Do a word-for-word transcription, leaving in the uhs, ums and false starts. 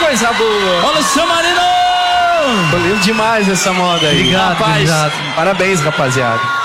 Coisa boa. Olha o Marino! Lindo demais essa moda aí. Obrigado, Rapaz, obrigado. Parabéns, rapaziada.